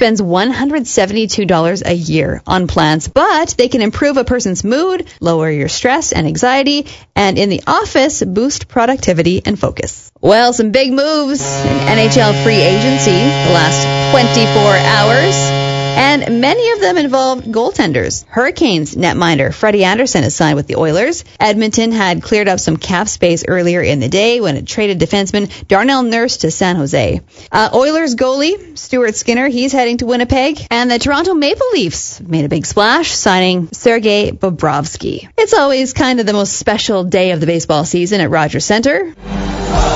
spends $172 a year on plants, but they can improve a person's mood, lower your stress and anxiety, and in the office, boost productivity and focus. Well, some big moves in NHL free agency the last 24 hours. And many of them involved goaltenders. Hurricanes netminder Freddie Andersen has signed with the Oilers. Edmonton had cleared up some cap space earlier in the day when it traded defenseman Darnell Nurse to San Jose. Oilers goalie Stuart Skinner, he's heading to Winnipeg. And the Toronto Maple Leafs made a big splash, signing Sergei Bobrovsky. It's always kind of the most special day of the baseball season at Rogers Centre.